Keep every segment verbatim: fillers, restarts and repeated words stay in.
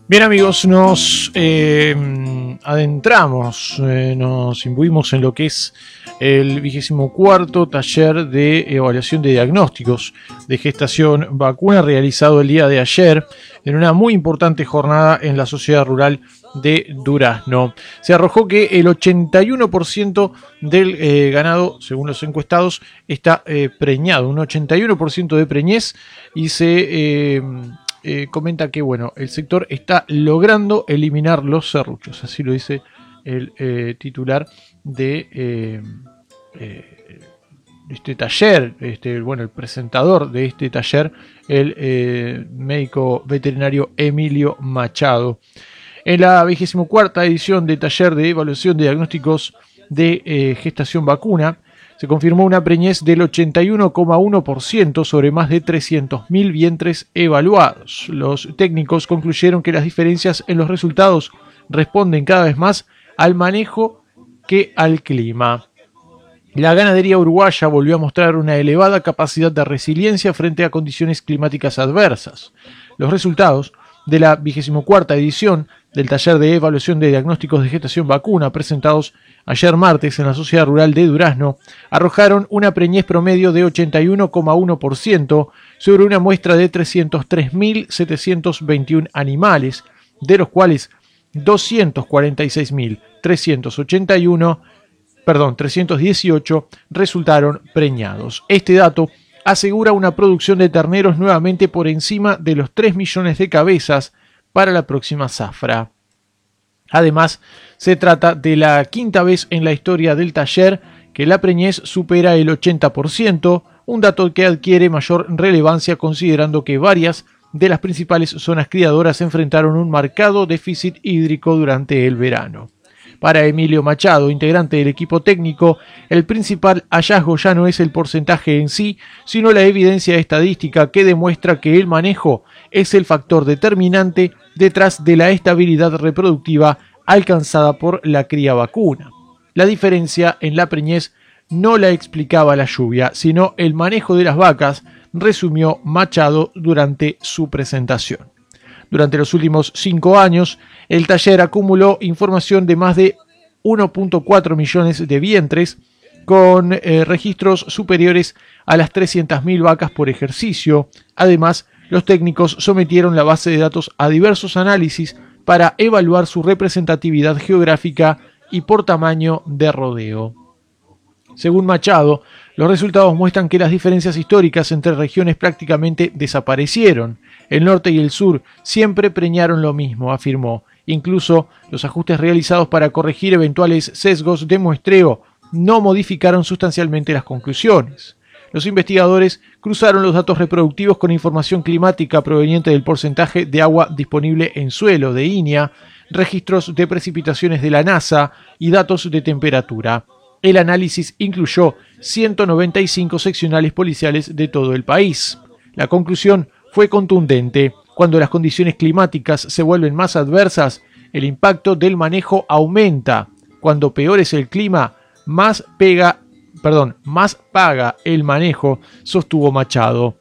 Bien amigos, nos eh, adentramos, eh, nos imbuimos en lo que es el vigésimo cuarto taller de evaluación de diagnósticos de gestación vacuna realizado el día de ayer en una muy importante jornada en la sociedad rural de Durazno. Se arrojó que el ochenta y uno por ciento del eh, ganado, según los encuestados, está eh, preñado, un ochenta y uno por ciento de preñez, y se... Eh, Eh, comenta que bueno, el sector está logrando eliminar los serruchos, así lo dice el eh, titular de eh, eh, este taller, este, bueno, el presentador de este taller, el eh, médico veterinario Emilio Machado. En la vigésimo cuarta edición de taller de evaluación de diagnósticos de eh, gestación vacuna, se confirmó una preñez del ochenta y uno coma uno por ciento sobre más de trescientos mil vientres evaluados. Los técnicos concluyeron que las diferencias en los resultados responden cada vez más al manejo que al clima. La ganadería uruguaya volvió a mostrar una elevada capacidad de resiliencia frente a condiciones climáticas adversas. Los resultados de la vigésimo cuarta edición del taller de evaluación de diagnósticos de gestación vacuna presentados ayer martes en la sociedad rural de Durazno arrojaron una preñez promedio de ochenta y uno coma uno por ciento sobre una muestra de trescientos tres mil setecientos veintiuno animales, de los cuales doscientos cuarenta y seis mil trescientos ochenta y uno, perdón, trescientos dieciocho resultaron preñados. Este dato asegura una producción de terneros nuevamente por encima de los tres millones de cabezas para la próxima zafra. Además, se trata de la quinta vez en la historia del taller que la preñez supera el ochenta por ciento, un dato que adquiere mayor relevancia considerando que varias de las principales zonas criadoras enfrentaron un marcado déficit hídrico durante el verano. Para Emilio Machado, integrante del equipo técnico, el principal hallazgo ya no es el porcentaje en sí, sino la evidencia estadística que demuestra que el manejo es el factor determinante detrás de la estabilidad reproductiva alcanzada por la cría vacuna. La diferencia en la preñez no la explicaba la lluvia, sino el manejo de las vacas, resumió Machado durante su presentación. Durante los últimos cinco años, el taller acumuló información de más de uno punto cuatro millones de vientres, con eh, registros superiores a las trescientas mil vacas por ejercicio. Además, los técnicos sometieron la base de datos a diversos análisis para evaluar su representatividad geográfica y por tamaño de rodeo. Según Machado, los resultados muestran que las diferencias históricas entre regiones prácticamente desaparecieron. El norte y el sur siempre preñaron lo mismo, afirmó. Incluso los ajustes realizados para corregir eventuales sesgos de muestreo no modificaron sustancialmente las conclusiones. Los investigadores cruzaron los datos reproductivos con información climática proveniente del porcentaje de agua disponible en suelo de I N E A, registros de precipitaciones de la NASA y datos de temperatura. El análisis incluyó ciento noventa y cinco seccionales policiales de todo el país. La conclusión fue contundente. Cuando las condiciones climáticas se vuelven más adversas, el impacto del manejo aumenta. Cuando peor es el clima, más pega, perdón, más paga el manejo, sostuvo Machado.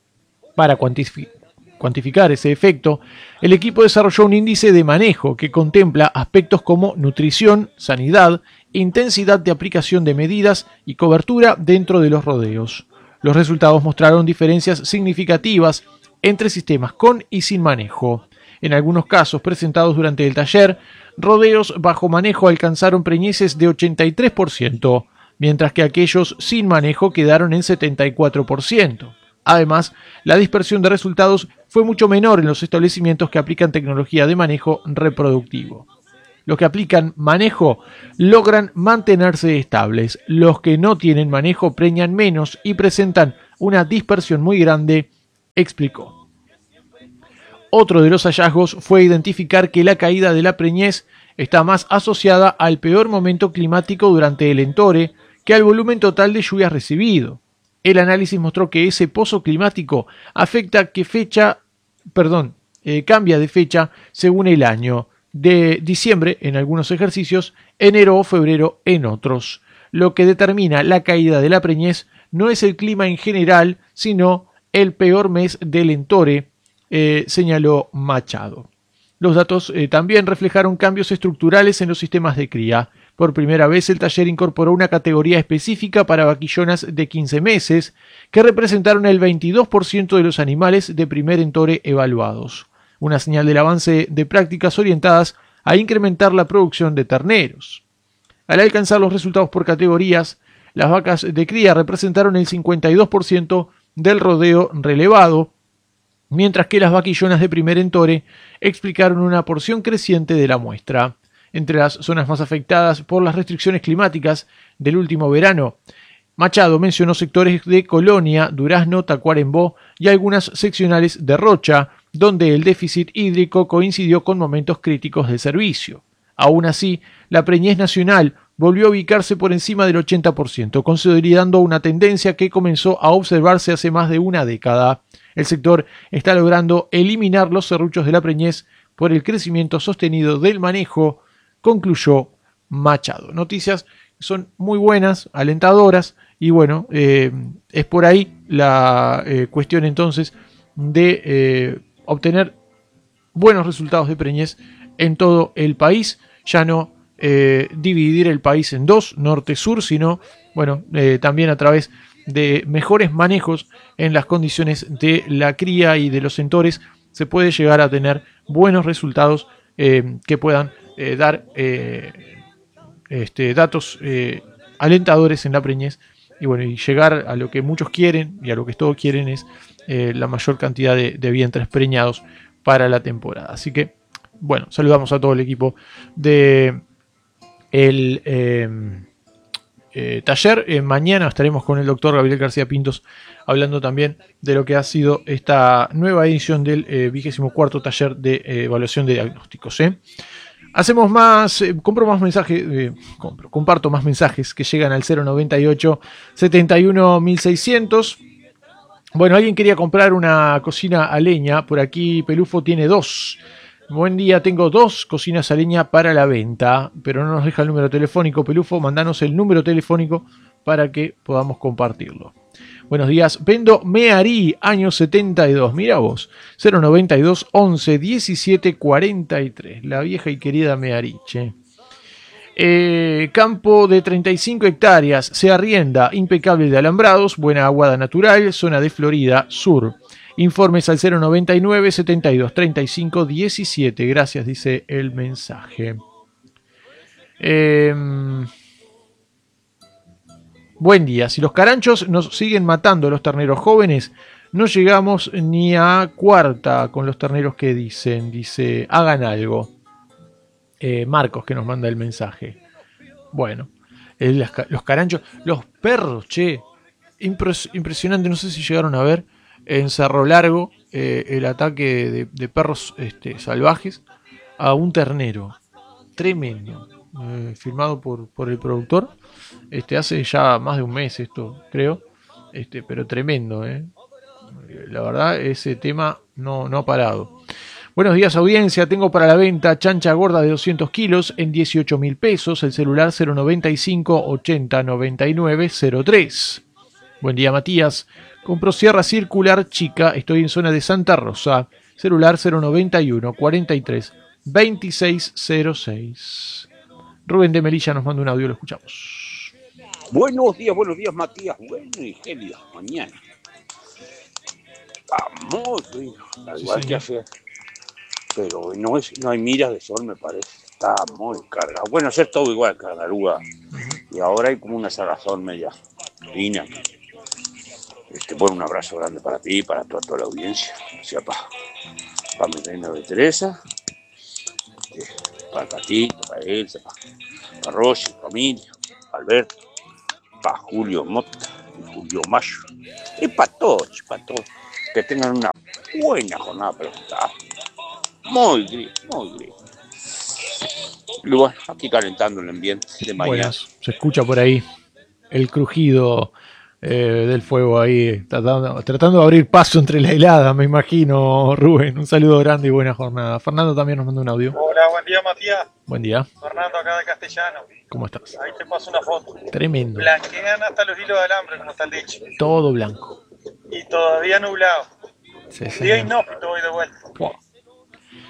Para cuantificar cuantificar ese efecto, el equipo desarrolló un índice de manejo que contempla aspectos como nutrición, sanidad, intensidad de aplicación de medidas y cobertura dentro de los rodeos. Los resultados mostraron diferencias significativas entre sistemas con y sin manejo. En algunos casos presentados durante el taller, rodeos bajo manejo alcanzaron preñeces de ochenta y tres por ciento, mientras que aquellos sin manejo quedaron en setenta y cuatro por ciento. Además, la dispersión de resultados fue mucho menor en los establecimientos que aplican tecnología de manejo reproductivo. Los que aplican manejo logran mantenerse estables. Los que no tienen manejo preñan menos y presentan una dispersión muy grande, explicó. Otro de los hallazgos fue identificar que la caída de la preñez está más asociada al peor momento climático durante el entore que al volumen total de lluvias recibido. El análisis mostró que ese pozo climático afecta que fecha, perdón, eh, cambia de fecha según el año, de diciembre en algunos ejercicios, enero o febrero en otros. Lo que determina la caída de la preñez no es el clima en general, sino el peor mes del entore, eh, señaló Machado. Los datos eh, también reflejaron cambios estructurales en los sistemas de cría. Por primera vez el taller incorporó una categoría específica para vaquillonas de quince meses, que representaron el veintidós por ciento de los animales de primer entore evaluados. Una señal del avance de prácticas orientadas a incrementar la producción de terneros. Al alcanzar los resultados por categorías, las vacas de cría representaron el cincuenta y dos por ciento del rodeo relevado, mientras que las vaquillonas de primer entore explicaron una porción creciente de la muestra. Entre las zonas más afectadas por las restricciones climáticas del último verano, Machado mencionó sectores de Colonia, Durazno, Tacuarembó y algunas seccionales de Rocha, donde el déficit hídrico coincidió con momentos críticos de servicio. Aún así, la preñez nacional volvió a ubicarse por encima del ochenta por ciento, consolidando una tendencia que comenzó a observarse hace más de una década. El sector está logrando eliminar los serruchos de la preñez por el crecimiento sostenido del manejo, concluyó Machado. Noticias que son muy buenas, alentadoras, y bueno, eh, es por ahí la eh, cuestión entonces de eh, obtener buenos resultados de preñez en todo el país, ya no eh, dividir el país en dos, norte-sur, sino bueno, eh, también a través de mejores manejos en las condiciones de la cría y de los entores, se puede llegar a tener buenos resultados eh, que puedan eh, dar eh, este, datos eh, alentadores en la preñez y bueno, y llegar a lo que muchos quieren y a lo que todos quieren es eh, la mayor cantidad de, de vientres preñados para la temporada. Así que bueno, saludamos a todo el equipo de el eh, Eh, taller. Eh, mañana estaremos con el doctor Gabriel García Pintos hablando también de lo que ha sido esta nueva edición del vigésimo cuarto taller de eh, evaluación de diagnósticos. ¿eh? Hacemos más, eh, compro más mensajes, eh, compro, comparto más mensajes que llegan al cero noventa y ocho, setenta y uno, mil seiscientos. Bueno, alguien quería comprar una cocina a leña, por aquí Pelufo tiene dos. Buen día, tengo dos cocinas a leña para la venta, pero no nos deja el número telefónico. Pelufo, mandanos el número telefónico para que podamos compartirlo. Buenos días, vendo Mearí, año setenta y dos, mira vos, cero noventa y dos, once, diecisiete, cuarenta y tres, la vieja y querida Mearí, che. Eh, campo de treinta y cinco hectáreas, se arrienda, impecable de alambrados, buena aguada natural, zona de Florida Sur. Informes al cero noventa y nueve, setenta y dos, treinta y cinco, diecisiete. Gracias, dice el mensaje. Eh, buen día. Si los caranchos nos siguen matando a los terneros jóvenes, no llegamos ni a cuarta con los terneros que dicen. Dice, hagan algo. Eh, Marcos que nos manda el mensaje. Bueno, eh, las, los caranchos, los perros, che. Impres, impresionante, no sé si llegaron a ver. En Cerro Largo, eh, el ataque de, de perros este, salvajes a un ternero. Tremendo. Eh, filmado por, por el productor. Este, hace ya más de un mes esto, creo. Este, pero tremendo, eh. La verdad, ese tema no, no ha parado. Buenos días, audiencia. Tengo para la venta chancha gorda de doscientos kilos en dieciocho mil pesos. El celular cero noventa y cinco, ochenta, noventa y nueve, cero tres. Buen día, Matías. Compro sierra circular chica, estoy en zona de Santa Rosa, celular cero noventa y uno, cuarenta y tres, veintiséis, cero seis. Rubén de Melilla nos manda un audio, lo escuchamos. Buenos días, buenos días, Matías. Bueno y gélido, mañana. Vamos, igual sí, que ayer. Pero no, es, no hay miras de sol, me parece. Está muy cargado. Bueno, ayer todo igual, cargaruga. Uh-huh. Y ahora hay como una salazón media fina. Este, bueno, un abrazo grande para ti y para toda, toda la audiencia. O sea, para, para mi reina de Teresa, este, para Catito, para Elsa, para, para Rosy, familia, para Alberto, para Julio Mota y Julio Mayo. Y para todos, para todos. Que tengan una buena jornada, pero está muy gris, muy gris. Y bueno, aquí calentando el ambiente de mañana. Buenas, se escucha por ahí el crujido Eh, del fuego ahí, tratando, tratando de abrir paso entre la helada, me imagino, Rubén. Un saludo grande y buena jornada. Fernando también nos mandó un audio. Hola, buen día, Matías. Buen día. Fernando acá de Castellano. ¿Cómo estás? Ahí te paso una foto. Tremendo. Blanquean hasta los hilos de alambre, como está el dicho. Todo blanco. Y todavía nublado. Sí, un día inhóspito hoy de vuelta. Wow.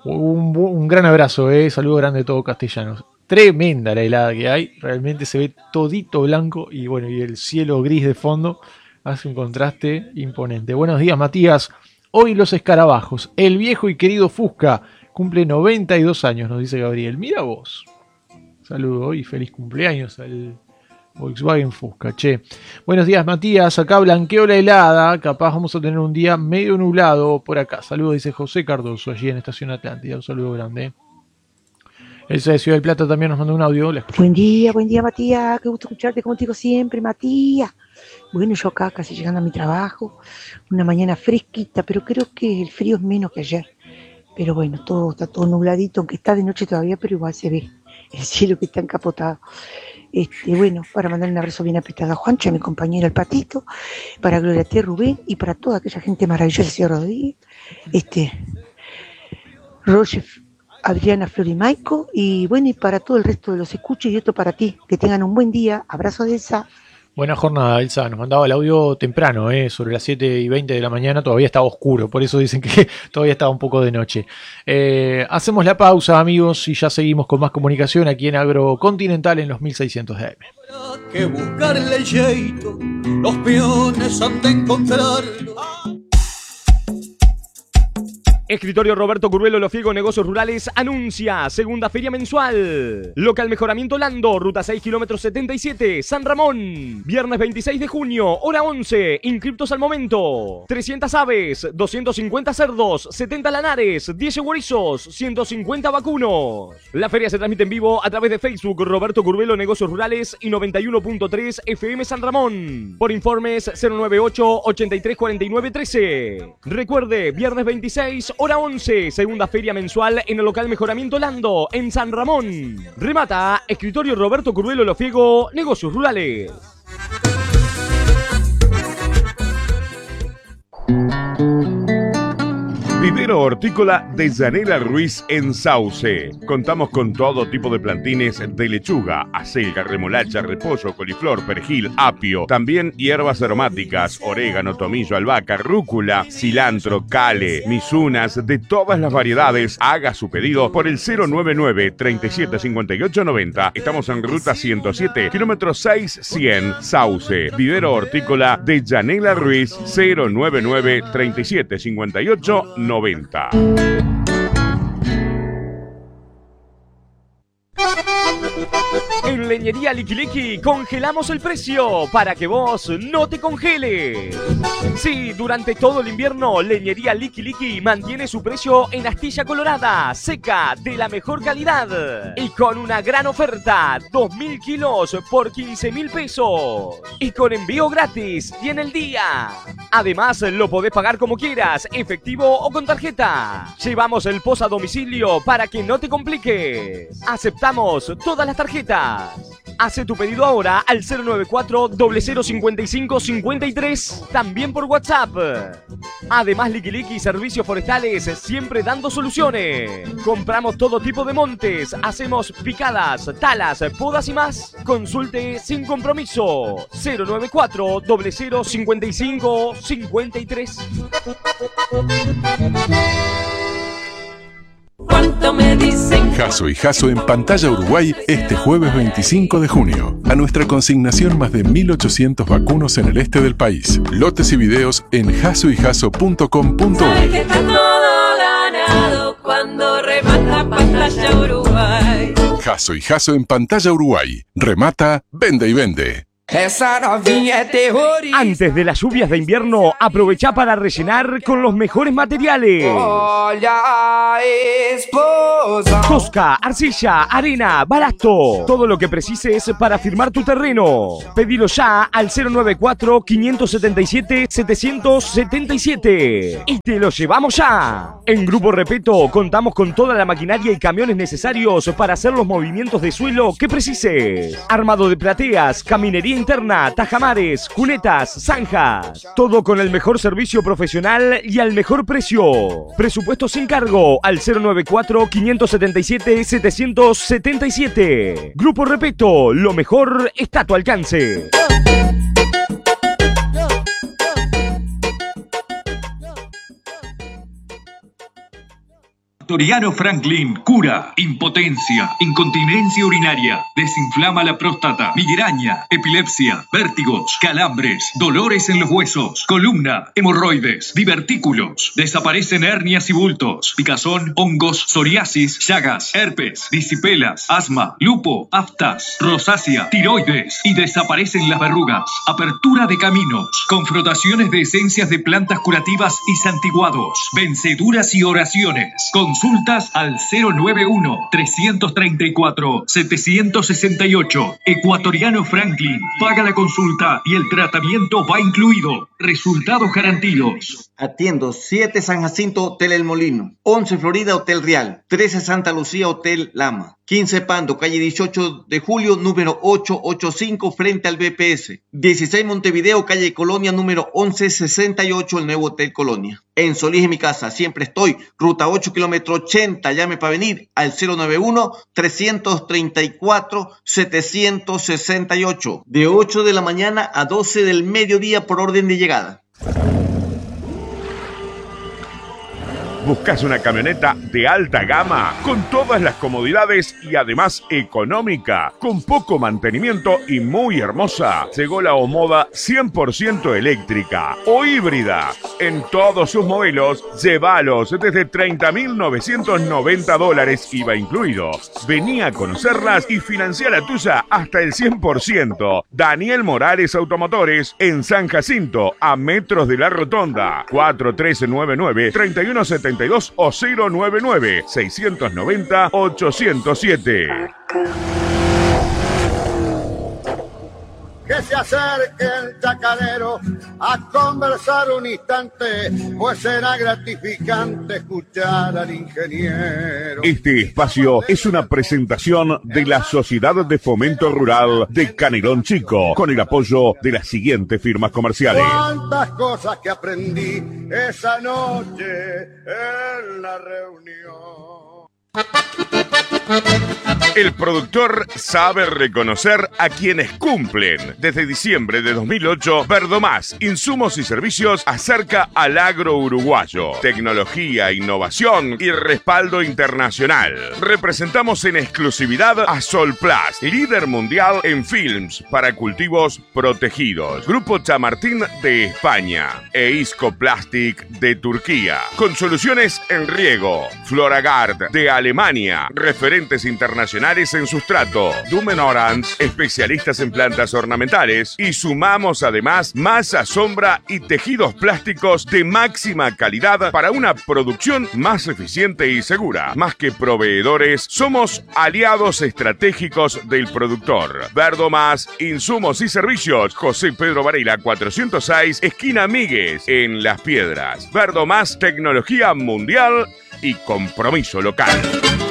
Un, un gran abrazo, eh. Saludo grande de todo Castellanos. Tremenda la helada que hay, realmente se ve todito blanco y bueno, y el cielo gris de fondo hace un contraste imponente. Buenos días, Matías. Hoy los escarabajos, el viejo y querido Fusca cumple noventa y dos años, nos dice Gabriel. Mira vos. Saludo y feliz cumpleaños al Volkswagen Fusca, che. Buenos días, Matías. Acá blanqueó la helada. Capaz vamos a tener un día medio nublado por acá. Saludos, dice José Cardoso, allí en Estación Atlántida. Un saludo grande. Elsa de Ciudad del Plata también nos mandó un audio. Buen día, buen día, Matías. Qué gusto escucharte, como te digo siempre, Matías. Bueno, yo acá casi llegando a mi trabajo. Una mañana fresquita, pero creo que el frío es menos que ayer. Pero bueno, todo está todo nubladito, aunque está de noche todavía, pero igual se ve el cielo que está encapotado. Este, bueno, para mandar un abrazo bien apretado a Juancho, a mi compañero el Patito, para Gloria T. Rubén y para toda aquella gente maravillosa, señor Rodríguez, este, Roger, Adriana, Flor y Maico, y bueno, y para todo el resto de los escuchos y esto para ti. Que tengan un buen día. Abrazo de Elsa. Buena jornada, Elsa. Nos mandaba el audio temprano, eh, sobre las siete y veinte de la mañana. Todavía estaba oscuro, por eso dicen que todavía estaba un poco de noche. Eh, hacemos la pausa, amigos, y ya seguimos con más comunicación aquí en Agrocontinental en los mil seiscientos de A M. Que buscarle el yeito, los peones han de encontrarlo. Escritorio Roberto Curvelo Lofiego Negocios Rurales anuncia segunda feria mensual. Local Mejoramiento Lando, ruta seis kilómetros setenta y siete, San Ramón. Viernes veintiséis de junio, hora once, inscriptos al momento. trescientas aves, doscientos cincuenta cerdos, setenta lanares, diez chorizos, ciento cincuenta vacunos. La feria se transmite en vivo a través de Facebook Roberto Curvelo Negocios Rurales y noventa y uno punto tres F M San Ramón. Por informes cero nueve ocho, ochenta y tres cuarenta y nueve trece. Recuerde, viernes veintiséis, hora once, segunda feria mensual en el local Mejoramiento Lando, en San Ramón. Remata Escritorio Roberto Curvelo Lofiego, Negocios Rurales. Vivero hortícola de Yanela Ruiz en Sauce. Contamos con todo tipo de plantines de lechuga, acelga, remolacha, repollo, coliflor, perejil, apio. También hierbas aromáticas, orégano, tomillo, albahaca, rúcula, cilantro, cale, misunas, de todas las variedades. Haga su pedido por el cero nueve nueve, treinta y siete cincuenta y ocho noventa. Estamos en ruta ciento siete, kilómetro seis cien, Sauce. Vivero hortícola de Yanela Ruiz, cero nueve nueve, treinta y siete cincuenta y ocho noventa. En Leñería Liquiliqui congelamos el precio para que vos no te congeles. Sí, durante todo el invierno, Leñería Liquiliqui mantiene su precio en astilla colorada, seca, de la mejor calidad. Y con una gran oferta, dos mil kilos por quince mil pesos. Y con envío gratis y en el día. Además, lo podés pagar como quieras, efectivo o con tarjeta. Llevamos el post a domicilio para que no te compliques. Aceptamos todas las tarjetas. Hace tu pedido ahora al cero nueve cuatro, cero cero cinco cinco cinco tres, también por WhatsApp. Además, Liquiliqui Servicios Forestales, siempre dando soluciones. Compramos todo tipo de montes, hacemos picadas, talas, podas y más. Consulte sin compromiso. cero nueve cuatro, cero cero cinco cinco cinco tres. ¿Cuánto me dicen? Jasso y Jasso en Pantalla Uruguay este jueves veinticinco de junio. A nuestra consignación más de mil ochocientos vacunos en el este del país. Lotes y videos en jasso y jasso punto com punto u. Sabe que está todo ganado cuando remata Pantalla Uruguay. Jasso y Jasso en Pantalla Uruguay. Remata, vende y vende. Esa novinha es terrorista. Antes de las lluvias de invierno, aprovecha para rellenar con los mejores materiales. Olha, esposa. Tosca, arcilla, arena, balasto. Todo lo que precises para firmar tu terreno. Pedilo ya al cero nueve cuatro, cinco siete siete, siete siete siete. Y te lo llevamos ya. En Grupo Repeto contamos con toda la maquinaria y camiones necesarios para hacer los movimientos de suelo que precises. Armado de plateas, caminería interna, tajamares, cunetas, zanjas. Todo con el mejor servicio profesional y al mejor precio. Presupuesto sin cargo al cero nueve cuatro, cinco siete siete, siete siete siete. Grupo Repeto, lo mejor está a tu alcance. Ecuatoriano Franklin cura impotencia, incontinencia urinaria, desinflama la próstata, migraña, epilepsia, vértigos, calambres, dolores en los huesos, columna, hemorroides, divertículos, desaparecen hernias y bultos, picazón, hongos, psoriasis, llagas, herpes, disipelas, asma, lupo, aftas, rosácea, tiroides y desaparecen las verrugas. Apertura de caminos, con frotaciones de esencias de plantas curativas y santiguados, venceduras y oraciones. Consultas al cero nueve uno, tres tres cuatro, siete seis ocho. Ecuatoriano Franklin. Paga la consulta y el tratamiento va incluido. Resultados garantidos. Atiendo siete San Jacinto Hotel El Molino, once Florida Hotel Real, trece Santa Lucía Hotel Lama, quince Pando, calle dieciocho de julio, número ochocientos ochenta y cinco, frente al B P S, dieciséis Montevideo, calle Colonia, número once sesenta y ocho, el nuevo Hotel Colonia. En Solís, en mi casa, siempre estoy, ruta ocho, kilómetro ochenta, llame para venir al cero nueve uno, tres tres cuatro, siete seis ocho, de ocho de la mañana a doce del mediodía por orden de llegada. ¿Buscas una camioneta de alta gama con todas las comodidades y además económica, con poco mantenimiento y muy hermosa? Llegó la Omoda cien por ciento eléctrica o híbrida. En todos sus modelos, llévalos desde treinta mil novecientos noventa dólares I V A incluido. Vení a conocerlas y financia la tuya hasta el cien por ciento. Daniel Morales Automotores en San Jacinto, a metros de la Rotonda. cuatro tres nueve nueve, tres uno siete dos o cero nueve nueve, seis nueve cero, ocho cero siete. Que se acerque el chacarero a conversar un instante, pues será gratificante escuchar al ingeniero. Este espacio es una presentación de la Sociedad de Fomento Rural de Canelón Chico, con el apoyo de las siguientes firmas comerciales. Cuántas cosas que aprendí esa noche en la reunión. El productor sabe reconocer a quienes cumplen. Desde diciembre de dos mil ocho, Verdomás, insumos y servicios acerca al agro uruguayo. Tecnología, innovación y respaldo internacional. Representamos en exclusividad a Solplast, líder mundial en films para cultivos protegidos. Grupo Chamartín de España e Isco Plastic de Turquía. Con soluciones en riego. Floragard de Alemania. Referentes internacionales en sustrato. Dumen Orange, especialistas en plantas ornamentales. Y sumamos además masa, sombra y tejidos plásticos de máxima calidad para una producción más eficiente y segura. Más que proveedores, somos aliados estratégicos del productor. Verdomás, insumos y servicios. José Pedro Varela cuatrocientos seis, esquina Migues, en Las Piedras. Verdomás, tecnología mundial y compromiso local.